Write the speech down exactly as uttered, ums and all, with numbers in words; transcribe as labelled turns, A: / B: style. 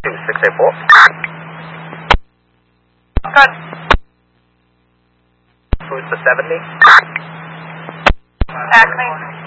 A: two six eight four.
B: Good.
A: Who's the seventy?
B: Acme.